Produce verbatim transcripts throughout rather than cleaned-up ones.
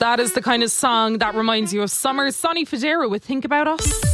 That is the kind of song that reminds you of summer. Sonny Fodera with Think About Us.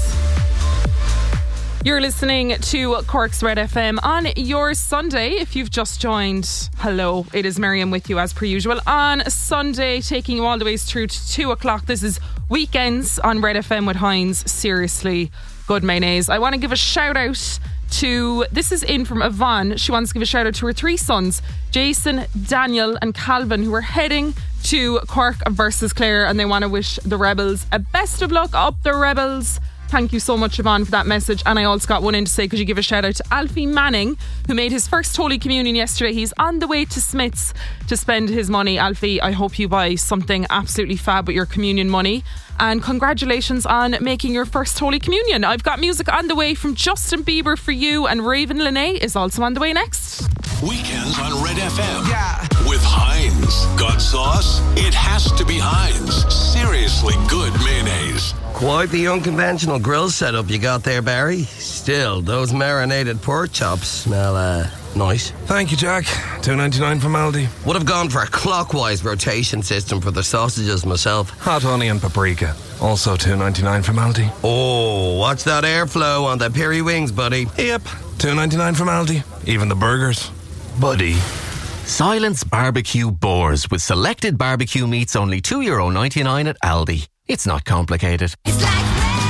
You're listening to Cork's Red F M on your Sunday. If you've just joined, hello, it is Miriam with you as per usual on Sunday, taking you all the way through to two o'clock. This is Weekends on Red F M with Heinz. Seriously, good mayonnaise. I want to give a shout out to, this is in from Yvonne. She wants to give a shout out to her three sons, Jason, Daniel and Calvin, who are heading to Cork versus Clare, and they want to wish the Rebels a best of luck. Up the Rebels. Thank you so much, Yvonne, for that message. And I also got one in to say, could you give a shout out to Alfie Manning, who made his first Holy Communion yesterday. He's on the way to Smith's to spend his money. Alfie, I hope you buy something absolutely fab with your communion money. And congratulations on making your first Holy Communion. I've got music on the way from Justin Bieber for you, and Raven Lene is also on the way next. Weekends on Red F M. Yeah. With Heinz. Got sauce? It has to be Heinz. Seriously good mayonnaise. Quite the unconventional grill setup you got there, Barry. Still, those marinated pork chops smell uh, nice. Thank you, Jack. two ninety-nine from Aldi. Would have gone for a clockwise rotation system for the sausages myself. Hot honey and paprika. Also two ninety-nine from Aldi. Oh, watch that airflow on the peri wings, buddy. Yep. two ninety-nine from Aldi. Even the burgers. Buddy. Silence Barbecue Boars with selected barbecue meats, only two euro ninety-nine at Aldi. It's not complicated. It's like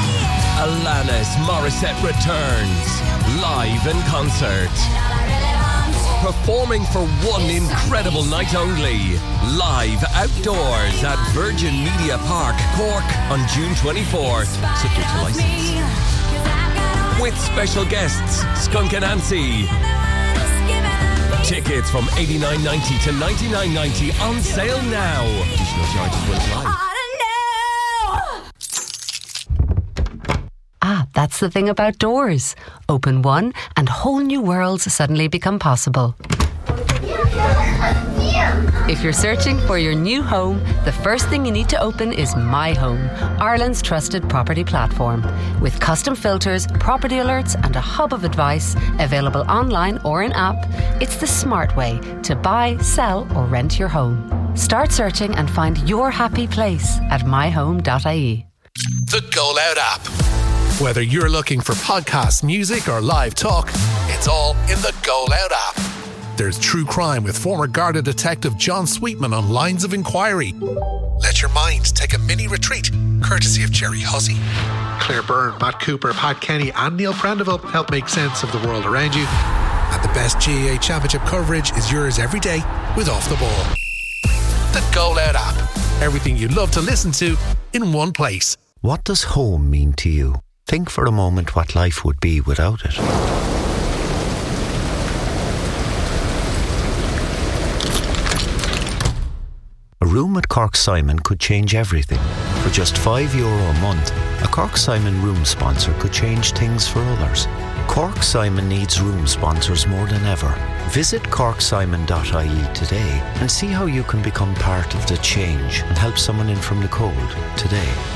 Alanis Morissette returns live in concert, performing for one incredible night only, live outdoors at Virgin Media Park, Cork on June twenty-fourth, subject to licence, with special guests Skunk Anansie. Tickets from eighty-nine ninety to ninety-nine ninety on sale now. Additional charges will apply. Ah, that's the thing about doors. Open one and whole new worlds suddenly become possible. If you're searching for your new home, the first thing you need to open is My Home, Ireland's trusted property platform. With custom filters, property alerts and a hub of advice available online or in app, it's the smart way to buy, sell or rent your home. Start searching and find your happy place at my home dot I E. The Go Loud app. Whether you're looking for podcasts, music, or live talk, it's all in the Go Loud app. There's true crime with former Garda detective John Sweetman on Lines of Inquiry. Let your mind take a mini retreat, courtesy of Jerry Hussey. Claire Byrne, Matt Cooper, Pat Kenny, and Neil Prendeville help make sense of the world around you. And the best G A A Championship coverage is yours every day with Off the Ball. The Go Loud app. Everything you love to listen to in one place. What does home mean to you? Think for a moment what life would be without it. A room at Cork Simon could change everything. For just five euro a month, a Cork Simon room sponsor could change things for others. Cork Simon needs room sponsors more than ever. Visit cork simon dot I E today and see how you can become part of the change and help someone in from the cold today.